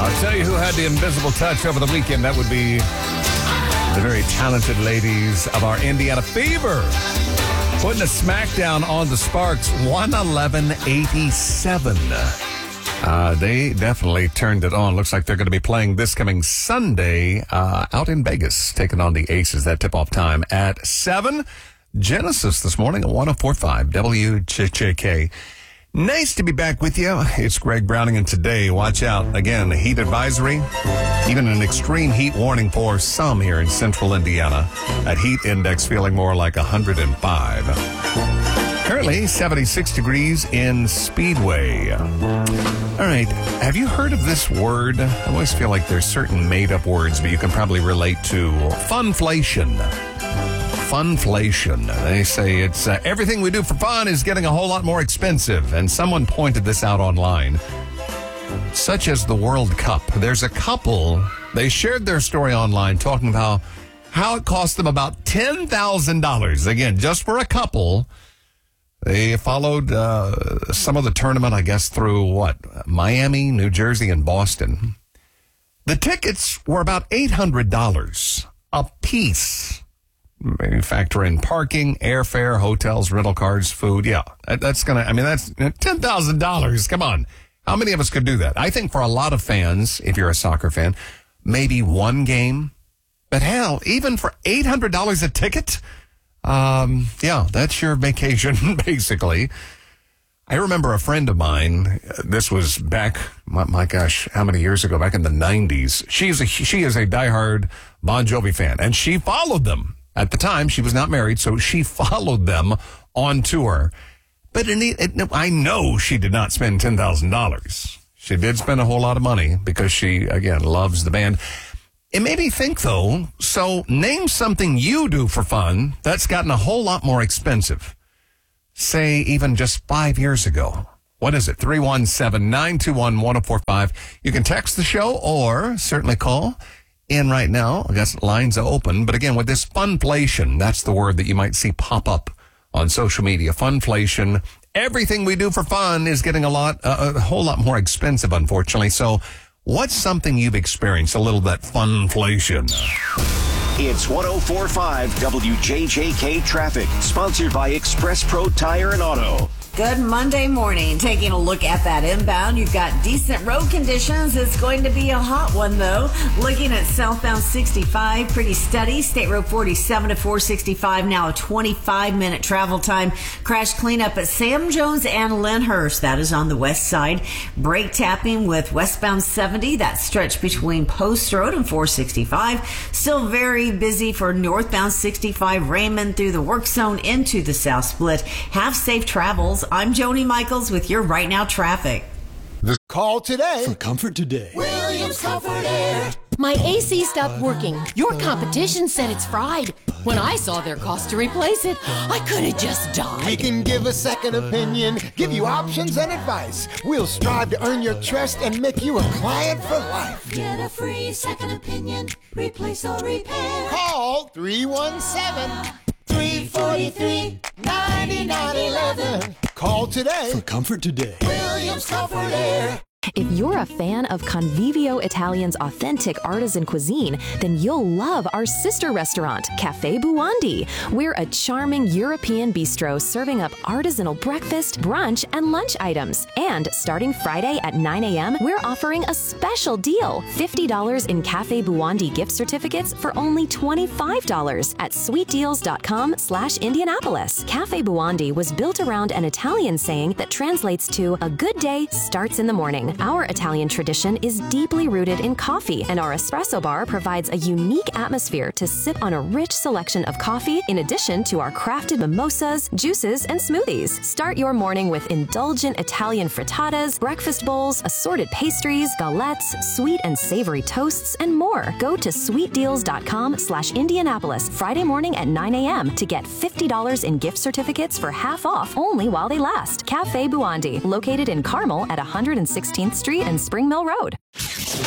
I'll tell you who had the invisible touch over the weekend. That would be the very talented ladies of our Indiana Fever. Putting a smackdown on the Sparks, 111-87. They definitely turned it on. Looks like they're going to be playing this coming Sunday out in Vegas, taking on the Aces. That tip-off time at 7. Genesis this morning at 104.5 WJJK. Nice to be back with you. It's Greg Browning, and today, watch out. Again, a heat advisory, even an extreme heat warning for some here in central Indiana. That heat index feeling more like 105. Currently, 76 degrees in Speedway. All right, have you heard of this word? I always feel like there's certain made-up words, but you can probably relate to funflation. Funflation. They say it's everything we do for fun is getting a whole lot more expensive. And someone pointed this out online, such as the World Cup. There's a couple, they shared their story online talking about how it cost them about $10,000. Again, just for a couple. They followed some of the tournament, I guess, through Miami, New Jersey, and Boston. The tickets were about $800 a piece. Maybe factor in parking, airfare, hotels, rental cars, food. Yeah, that's that's $10,000. Come on. How many of us could do that? I think for a lot of fans, if you're a soccer fan, maybe one game. But hell, even for $800 a ticket, that's your vacation, basically. I remember a friend of mine, this was back, my gosh, how many years ago? Back in the 90s. She is a diehard Bon Jovi fan, and she followed them. At the time, she was not married, so she followed them on tour. But I know she did not spend $10,000. She did spend a whole lot of money because she, again, loves the band. It made me think, though, so name something you do for fun that's gotten a whole lot more expensive. Say, even just 5 years ago. What is it? 317-921-1045. You can text the show or certainly call in right now. I guess lines are open. But again, with this funflation, that's the word that you might see pop up on social media. Funflation. Everything we do for fun is getting a whole lot more expensive, unfortunately. So what's something you've experienced, a little of that funflation? It's 104.5 WJJK Traffic, sponsored by Express Pro Tire and Auto. Good Monday morning. Taking a look at that inbound, you've got decent road conditions. It's going to be a hot one, though. Looking at southbound 65, pretty steady. State Road 47 to 465, now a 25-minute travel time. Crash cleanup at Sam Jones and Lyndhurst. That is on the west side. Brake tapping with westbound 70, that stretch between Post Road and 465. Still very busy for northbound 65, Raymond through the work zone into the South Split. Have safe travels. I'm Joni Michaels with your Right Now traffic. Call today for Comfort Today. Williams Comfort Air. My AC stopped working. Your competition said it's fried. When I saw their cost to replace it, I could have just died. We can give a second opinion, give you options and advice. We'll strive to earn your trust and make you a client for life. Get a free second opinion, replace or repair. Call 317-343-9911. Call today for Comfort Today. Williams Comfort Air. If you're a fan of Convivio Italian's authentic artisan cuisine, then you'll love our sister restaurant, Cafe Buondi. We're a charming European bistro serving up artisanal breakfast, brunch, and lunch items. And starting Friday at 9 a.m., we're offering a special deal, $50 in Cafe Buondi gift certificates for only $25 at sweetdeals.com/Indianapolis. Cafe Buondi was built around an Italian saying that translates to "a good day starts in the morning." Our Italian tradition is deeply rooted in coffee, and our espresso bar provides a unique atmosphere to sip on a rich selection of coffee in addition to our crafted mimosas, juices, and smoothies. Start your morning with indulgent Italian frittatas, breakfast bowls, assorted pastries, galettes, sweet and savory toasts, and more. Go to sweetdeals.com/Indianapolis Friday morning at 9 a.m. to get $50 in gift certificates for half off only while they last. Cafe Buondi, located in Carmel at 116th Street and Spring Mill Road.